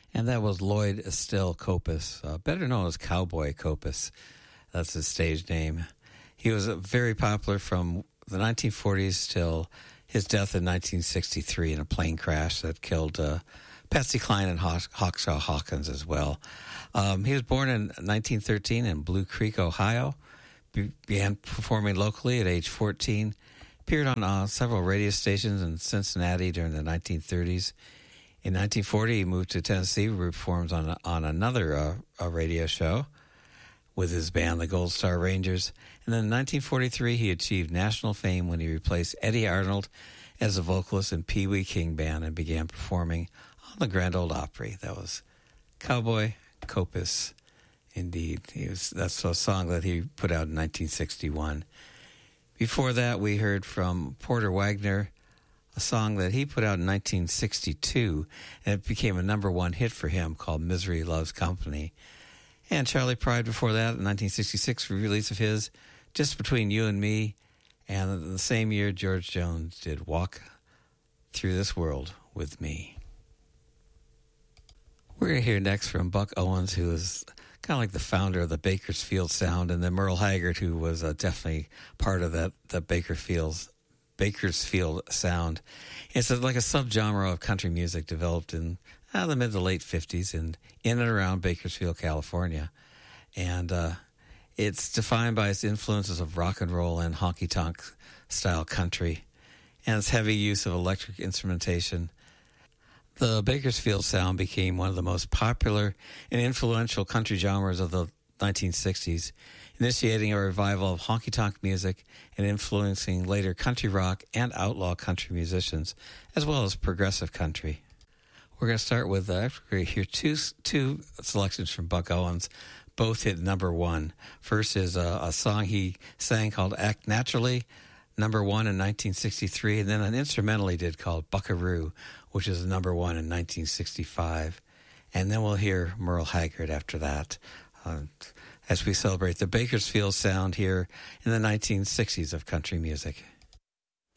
And that was Lloyd Estelle Copus, better known as Cowboy Copus. That's his stage name. He was very popular from the 1940s till his death in 1963 in a plane crash that killed Patsy Cline and Hawkshaw Hawkins as well. He was born in 1913 in Blue Creek, Ohio. Began performing locally at age 14. Appeared on several radio stations in Cincinnati during the 1930s. In 1940, he moved to Tennessee, where he performed on another radio show with his band, the Gold Star Rangers. And then in 1943, he achieved national fame when he replaced Eddie Arnold as a vocalist in Pee Wee King Band and began performing on the Grand Ole Opry. That was Cowboy Copus, indeed. That's a song that he put out in 1961. Before that, we heard from Porter Wagoner, a song that he put out in 1962, and it became a number one hit for him called Misery Loves Company. And Charlie Pride before that, in 1966, release of his, Just Between You and Me. And in the same year, George Jones did Walk Through This World With Me. We're going to hear next from Buck Owens, who is kind of like the founder of the Bakersfield sound, and then Merle Haggard, who was definitely part of the Bakersfield sound. It's like a subgenre of country music developed in the mid to late 50s in and around Bakersfield, California. And it's defined by its influences of rock and roll and honky-tonk style country and its heavy use of electric instrumentation. The Bakersfield sound became one of the most popular and influential country genres of the 1960s, initiating a revival of honky-tonk music and influencing later country rock and outlaw country musicians, as well as progressive country. We're going to start with, we're going to hear two selections from Buck Owens. Both hit number one. First is a song he sang called Act Naturally, number one in 1963, and then an instrumental he did called Buckaroo, which is number one in 1965. And then we'll hear Merle Haggard after that, as we celebrate the Bakersfield sound here in the 1960s of country music.